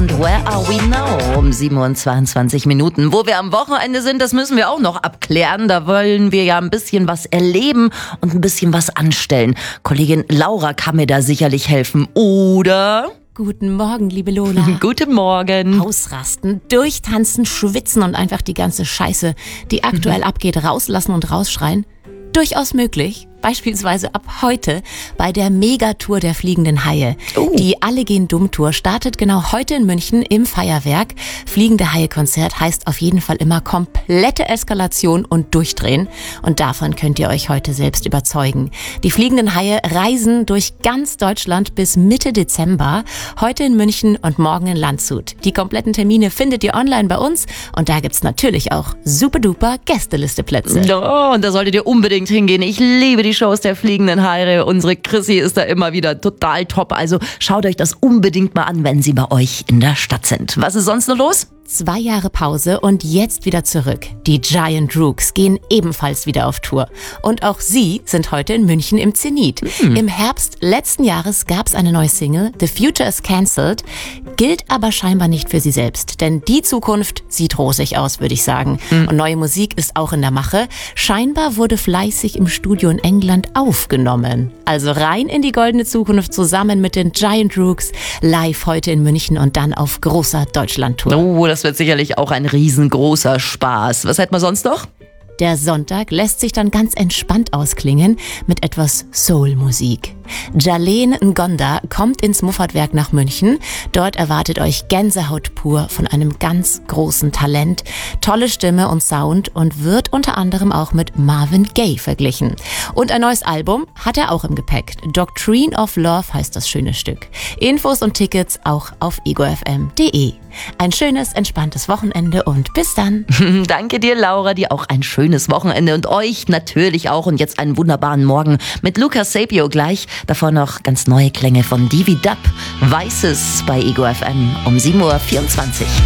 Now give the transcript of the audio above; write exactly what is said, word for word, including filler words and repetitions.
und Where Are We Now um sieben Uhr zweiundzwanzig Minuten. Wo wir am Wochenende sind, das müssen wir auch noch abklären. Da wollen wir ja ein bisschen was erleben und ein bisschen was anstellen. Kollegin Laura kann mir da sicherlich helfen, oder? Guten Morgen, liebe Lola. Guten Morgen. Ausrasten, durchtanzen, schwitzen und einfach die ganze Scheiße, die aktuell mhm. abgeht, rauslassen und rausschreien. Durchaus möglich. Beispielsweise ab heute bei der Megatour der Fliegenden Haie. Oh. Die Alle-gehen-dumm-Tour startet genau heute in München im Feuerwerk. Fliegende Haie-Konzert heißt auf jeden Fall immer komplette Eskalation und Durchdrehen. Und davon könnt ihr euch heute selbst überzeugen. Die Fliegenden Haie reisen durch ganz Deutschland bis Mitte Dezember. Heute in München und morgen in Landshut. Die kompletten Termine findet ihr online bei uns. Und da gibt's natürlich auch super-duper Gästelisteplätze. Oh, und da solltet ihr unbedingt hingehen. Ich liebe die Shows der Fliegenden Haie. Unsere Chrissy ist da immer wieder total top. Also schaut euch das unbedingt mal an, wenn sie bei euch in der Stadt sind. Was ist sonst noch los? Zwei Jahre Pause und jetzt wieder zurück. Die Giant Rooks gehen ebenfalls wieder auf Tour. Und auch sie sind heute in München im Zenit. Mhm. Im Herbst letzten Jahres gab es eine neue Single, The Future is Cancelled, gilt aber scheinbar nicht für sie selbst. Denn die Zukunft sieht rosig aus, würde ich sagen. Mhm. Und neue Musik ist auch in der Mache. Scheinbar wurde fleißig im Studio in England aufgenommen. Also rein in die goldene Zukunft zusammen mit den Giant Rooks, live heute in München und dann auf großer Deutschland-Tour. Oh, das wird sicherlich auch ein riesengroßer Spaß. Was hätten wir sonst noch? Der Sonntag lässt sich dann ganz entspannt ausklingen mit etwas Soul-Musik. Jalen Ngonda kommt ins Muffatwerk nach München. Dort erwartet euch Gänsehaut pur von einem ganz großen Talent. Tolle Stimme und Sound und wird unter anderem auch mit Marvin Gaye verglichen. Und ein neues Album hat er auch im Gepäck. Doctrine of Love heißt das schöne Stück. Infos und Tickets auch auf ego f m punkt d e. Ein schönes, entspanntes Wochenende und bis dann. Danke dir, Laura, dir auch ein schönes Wochenende und euch natürlich auch. Und jetzt einen wunderbaren Morgen mit Lukas Sapio gleich. Davor noch ganz neue Klänge von Divi Dub. Weißes bei Ego F M um sieben Uhr vierundzwanzig.